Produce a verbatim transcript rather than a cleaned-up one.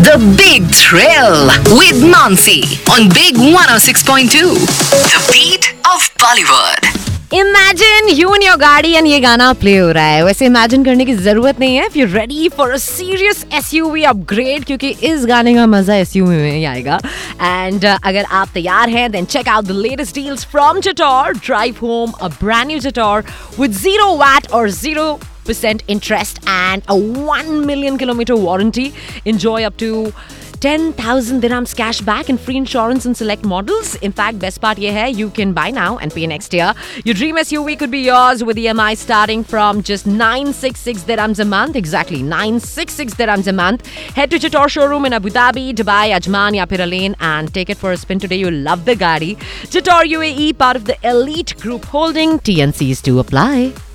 The Big Thrill with Nancy on Big one oh six point two. The beat of Bollywood. Imagine you in your गाड़ी and ये गाना play हो रहा है. वैसे imagine करने की जरूरत नहीं है. If you ready for a serious SUV upgrade, क्योंकि इस गाने का मजा एसयूवी में ही आएगा. एंड uh, अगर आप तैयार हैं then check out the latest deals from Jator. Drive home a brand new Jator with zero watt or zero percent interest and a one million kilometer warranty. Enjoy up to ten thousand dirhams cash back and free insurance in select models. In fact, best part ye hai, you can buy now and pay next year. Your dream S U V could be yours with E M I starting from just nine hundred sixty-six dirhams a month. Exactly, nine hundred sixty-six dirhams a month. Head to Jator showroom in Abu Dhabi, Dubai, Ajman ya phir Alain and take it for a spin today. You'll love the gaadi. Jator U A E, part of the Elite Group Holding. T N Cs to apply.